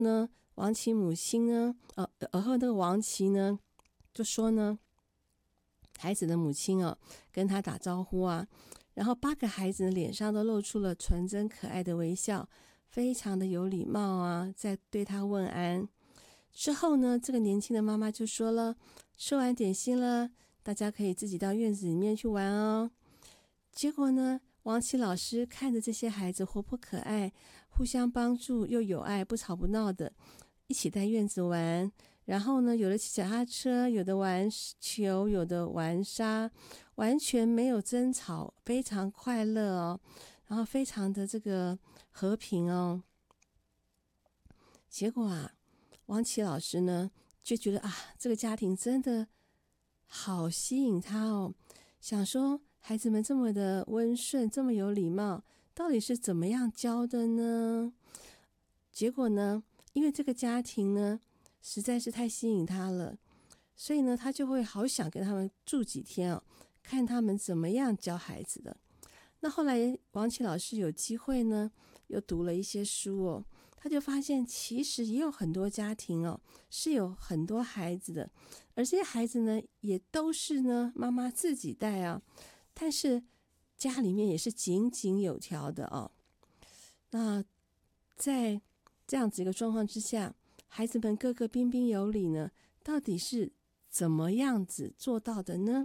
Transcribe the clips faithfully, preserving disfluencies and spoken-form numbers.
呢，王琦母亲呢，呃，而后那个王琦呢，就说呢，孩子的母亲哦，跟他打招呼啊，然后八个孩子的脸上都露出了纯真可爱的微笑，非常的有礼貌啊，在对他问安。之后呢，这个年轻的妈妈就说了，吃完点心了，大家可以自己到院子里面去玩哦。结果呢，王琦老师看着这些孩子活泼可爱，互相帮助又有爱，不吵不闹的，一起在院子玩。然后呢，有的骑脚踏车，有的玩球，有的玩沙，完全没有争吵，非常快乐哦，然后非常的这个和平哦。结果啊，王琦老师呢就觉得啊，这个家庭真的好吸引他哦，想说孩子们这么的温顺，这么有礼貌，到底是怎么样教的呢？结果呢，因为这个家庭呢实在是太吸引他了，所以呢，他就会好想跟他们住几天哦，看他们怎么样教孩子的。那后来王琦老师有机会呢，又读了一些书哦，他就发现其实也有很多家庭哦，是有很多孩子的，而这些孩子呢，也都是呢妈妈自己带啊，但是家里面也是井井有条的哦。那在这样子一个状况之下，孩子们个个彬彬有礼呢，到底是怎么样子做到的呢？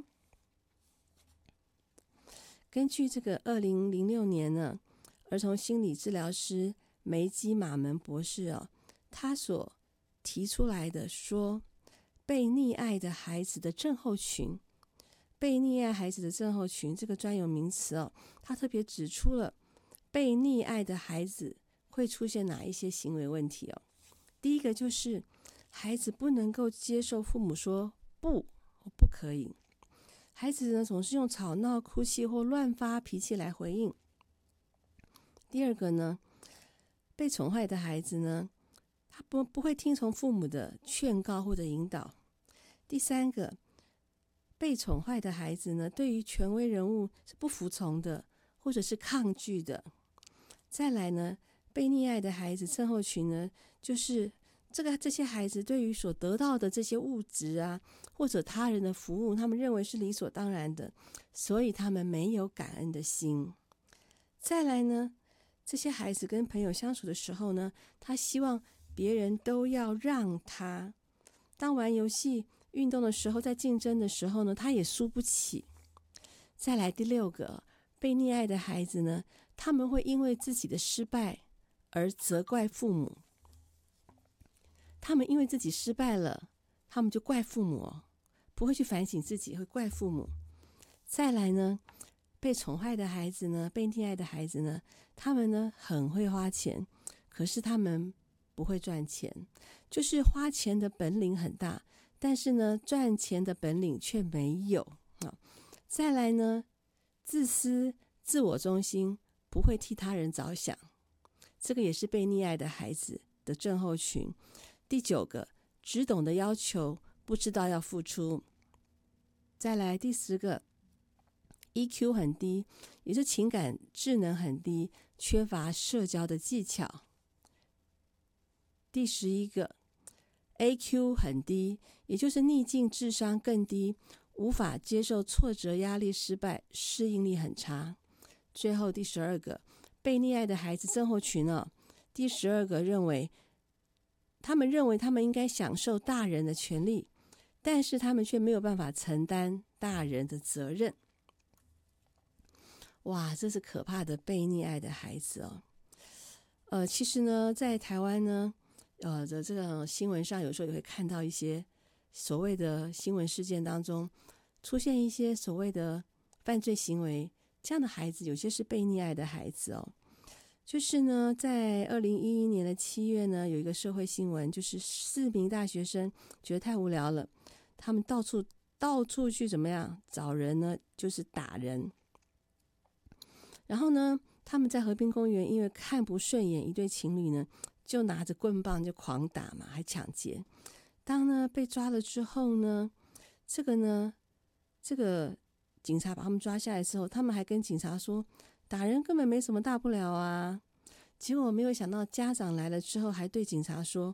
根据这个二零零六年呢，儿童心理治疗师梅基马门博士哦，他所提出来的说，被溺爱的孩子的症候群，被溺爱孩子的症候群这个专有名词哦，他特别指出了被溺爱的孩子会出现哪一些行为问题哦。第一个就是孩子不能够接受父母说不，不可以。孩子呢总是用吵闹、哭泣或乱发脾气来回应。第二个呢，被宠坏的孩子呢，他不不会听从父母的劝告或者引导。第三个，被宠坏的孩子呢，对于权威人物是不服从的，或者是抗拒的。再来呢，被溺爱的孩子症候群呢，就是这个这些孩子对于所得到的这些物质啊，或者他人的服务，他们认为是理所当然的，所以他们没有感恩的心。再来呢，这些孩子跟朋友相处的时候呢，他希望别人都要让他。当玩游戏、运动的时候，在竞争的时候呢，他也输不起。再来第六个，被溺爱的孩子呢，他们会因为自己的失败而责怪父母。他们因为自己失败了，他们就怪父母，不会去反省自己，会怪父母。再来呢，被宠坏的孩子呢，被溺爱的孩子呢，他们呢很会花钱，可是他们不会赚钱，就是花钱的本领很大，但是呢赚钱的本领却没有啊。再来呢，自私、自我中心，不会替他人着想，这个也是被溺爱的孩子的症候群。第九个，只懂得要求，不知道要付出。再来第十个， E Q 很低，也是情感智能很低，缺乏社交的技巧。第十一个， A Q 很低，也就是逆境智商更低，无法接受挫折、压力、失败，适应力很差。最后第十二个，被溺爱的孩子症候群哦，第十二个认为他们认为他们应该享受大人的权利，但是他们却没有办法承担大人的责任。哇，这是可怕的被溺爱的孩子哦。呃，其实呢，在台湾呢，呃的这个新闻上，有时候也会看到一些所谓的新闻事件当中，出现一些所谓的犯罪行为，这样的孩子有些是被溺爱的孩子哦。就是呢，在二零一一年的七月呢，有一个社会新闻，就是四名大学生觉得太无聊了，他们到处到处去怎么样找人呢，就是打人。然后呢，他们在河滨公园因为看不顺眼一对情侣呢，就拿着棍棒就狂打嘛，还抢劫。当呢被抓了之后呢，这个呢，这个警察把他们抓下来之后，他们还跟警察说，打人根本没什么大不了啊。结果没有想到家长来了之后，还对警察说，